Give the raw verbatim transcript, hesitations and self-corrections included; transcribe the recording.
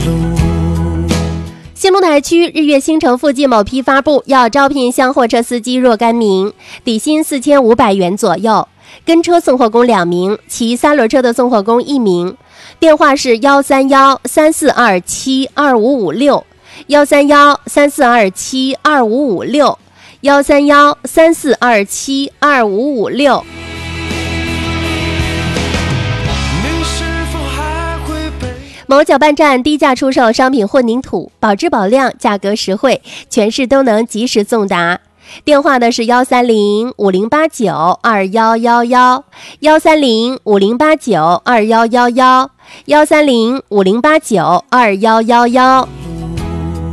新鹿台区日月新城附近某批发部要招聘厢货车司机若干名，底薪四千五百元左右，跟车送货工两名，骑三轮车的送货工一名。电话是幺三幺三四二七二五五六，幺三幺三四二七二五五六，幺三幺三四二七二五五六。某搅拌站低价出售商品混凝土，保质保量，价格实惠，全市都能及时送达。电话的是幺三零五零八九二幺幺幺，幺三零五零八九二幺幺幺，幺三零五零八九二幺幺幺。